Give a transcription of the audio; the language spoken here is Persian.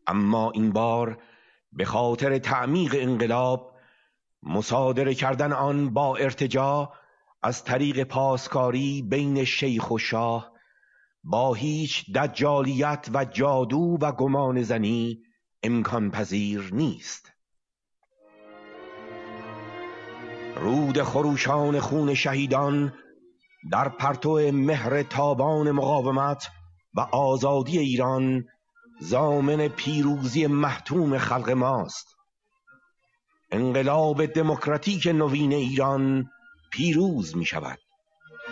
اما این بار به خاطر تعمیق انقلاب، مصادره کردن آن با ارتجاع از طریق پاسکاری بین شیخ و شاه، با هیچ دجالیت و جادو و گمان زنی امکان پذیر نیست. رود خروشان خون شهیدان در پرتو مهر تابان مقاومت و آزادی ایران ضامن پیروزی محتوم خلق ماست. انقلاب دموکراتیک نوین ایران پیروز می شود.